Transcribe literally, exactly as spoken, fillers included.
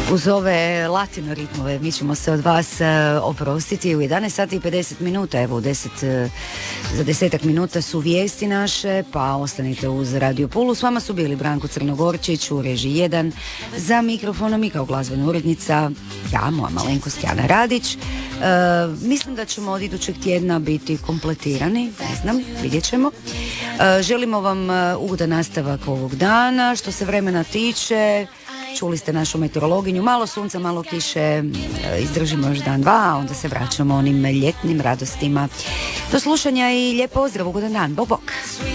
Uz ove latino ritmove mi ćemo se od vas uh, oprostiti u jedanaest sati i pedeset minuta, evo u deset, uh, za desetak minuta su vijesti naše, pa ostanite uz Radio Pulu. S vama su bili Branko Crnogorčić u režiji jedan, za mikrofonom i kao glazbena urednica ja, moja malenkost Jana Radić. Uh, mislim da ćemo od idućeg tjedna biti kompletirani, ne znam, vidjet ćemo. Uh, želimo vam uh, ugodan nastavak ovog dana. Što se vremena tiče, čuli ste našu meteorologinju, malo sunca, malo kiše, izdržimo još dan, dva, a onda se vraćamo onim ljetnim radostima. Do slušanja i lijep pozdrav, ugodan dan, bok bok.